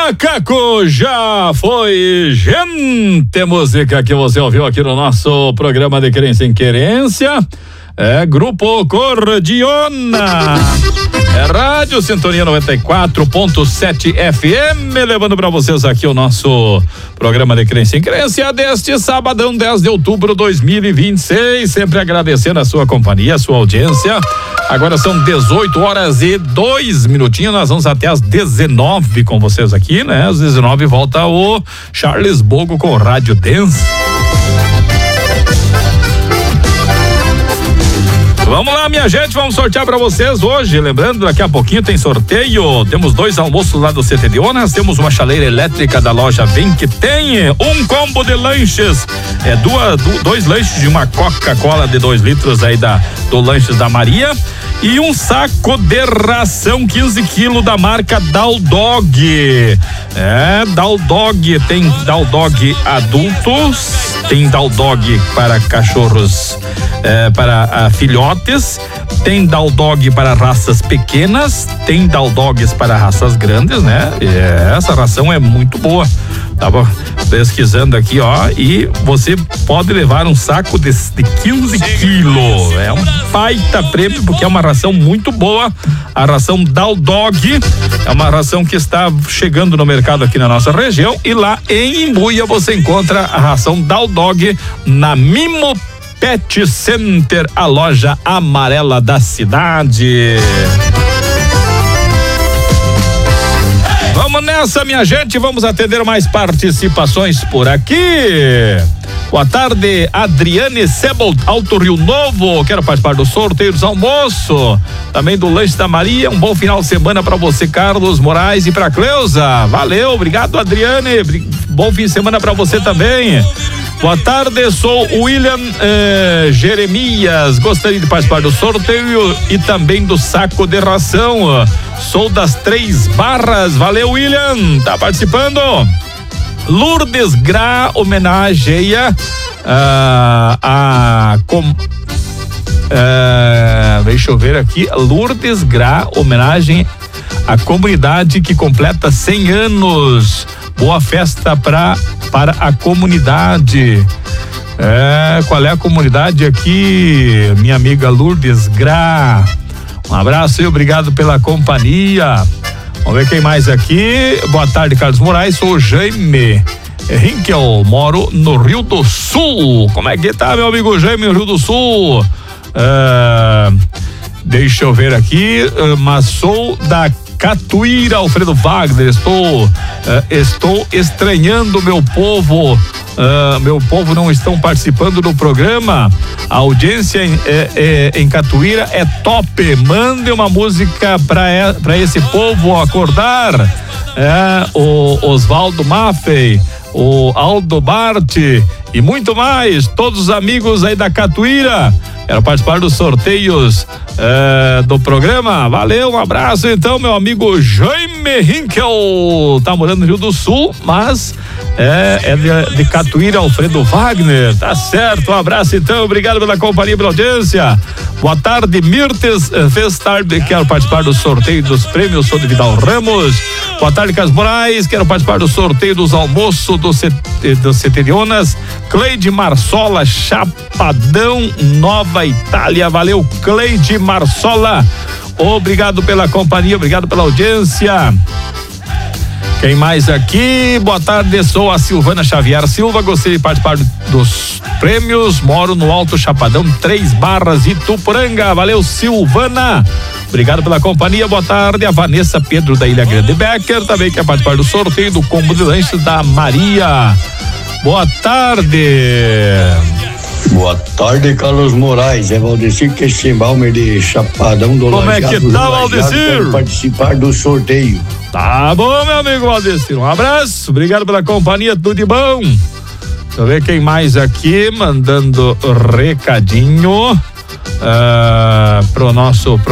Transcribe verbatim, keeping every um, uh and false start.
Macaco já foi. Gente, música que você ouviu aqui no nosso programa de Querência em Querência é Grupo Cordiona. É Rádio Sintonia noventa e quatro ponto sete F M, levando para vocês aqui o nosso programa de Crença em Crença deste sabadão, dez de outubro de dois mil e vinte e seis. Sempre agradecendo a sua companhia, a sua audiência. Agora são dezoito horas e dois minutinhos. Nós vamos até às dezenove com vocês aqui, né? Às dezenove volta o Charles Bogo com o Rádio Dance. Vamos lá, minha gente, vamos sortear para vocês hoje. Lembrando, daqui a pouquinho tem sorteio. Temos dois almoços lá do C T de Onas, temos uma chaleira elétrica da loja Vem que tem, um combo de lanches, é duas, dois lanches de uma Coca-Cola de dois litros aí da, do Lanches da Maria, e um saco de ração quinze quilos da marca Daldog. É, Daldog, tem Daldog adultos, tem Daldog para cachorros, é, para a filhotes, tem Daldog para raças pequenas, tem Daldogs para raças grandes, né? É, essa ração é muito boa. Tava pesquisando aqui, ó, e você pode levar um saco de, de quinze quilos. É um baita prêmio, porque é uma ração muito boa. A ração Daldog é uma ração que está chegando no mercado aqui na nossa região, e lá em Imbuia você encontra a ração Daldog na Mimo Pet Center, a loja amarela da cidade. Vamos nessa, minha gente, vamos atender mais participações por aqui. Boa tarde, Adriane Sebold, Alto Rio Novo. Quero participar do sorteio dos almoço, também do Lanche da Maria. Um bom final de semana para você, Carlos Moraes, e para Cleusa. Valeu, obrigado, Adriane. Bom fim de semana para você também. Boa tarde, sou o William eh, Jeremias, gostaria de participar do sorteio e também do saco de ração. Sou das Três Barras. Valeu, William, tá participando. Lourdes Gra homenageia uh, a com, uh, deixa eu ver aqui, Lourdes Gra homenagem à comunidade que completa cem anos. Boa festa pra, para a comunidade. É, qual é a comunidade aqui, minha amiga Lourdes Gra? Um abraço e obrigado pela companhia. Vamos ver quem mais aqui. Boa tarde, Carlos Moraes. Sou o Jaime Rinkel, moro no Rio do Sul. Como é que tá, meu amigo Jaime, no Rio do Sul? Uh, deixa eu ver aqui. Uh, mas sou da Catuíra, Alfredo Wagner. Estou, uh, estou estranhando meu povo. Uh, meu povo não estão participando do programa. A audiência em, é, é, em Catuíra é top. Mande uma música para para esse povo acordar. É, o Osvaldo Maffei, o Aldo Bart e muito mais. Todos os amigos aí da Catuíra quero participar dos sorteios é, do programa. Valeu, um abraço então, meu amigo Jaime Rinkel. Tá morando no Rio do Sul, mas é, é de, de Catuíra, Alfredo Wagner. Tá certo, um abraço então, obrigado pela companhia, pela audiência. Boa tarde, Mirtes Festarde, quero participar do sorteio dos prêmios, sou de Vidal Ramos. Boa tarde, Carlos Moraes, quero participar do sorteio dos almoços do, C, do C T de Onas. Cleide Marsola, Chapadão, Nova Itália. Valeu, Cleide Marsola, obrigado pela companhia, obrigado pela audiência. Quem mais aqui? Boa tarde, sou a Silvana Xavier Silva, gostaria de participar dos prêmios, moro no Alto Chapadão, Três Barras, Ituporanga. Valeu, Silvana, obrigado pela companhia. Boa tarde, a Vanessa Pedro da Ilha Grande Becker também quer participar do sorteio do combo de lanches da Maria. Boa tarde. Boa tarde, Carlos Moraes. É Valdecir Queixembalmer de Chapadão do Como Lajado, é que tá, Valdecir? Quero participar do sorteio. Tá bom, meu amigo Valdecir. Um abraço, obrigado pela companhia, tudo de bom. Deixa eu ver quem mais aqui mandando recadinho uh, pro nosso